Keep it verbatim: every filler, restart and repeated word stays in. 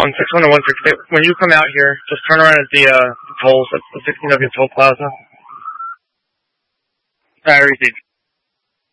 on six one to one sixty-eight. When you come out here, just turn around at the uh, tolls at the sixteen W toll plaza. I received.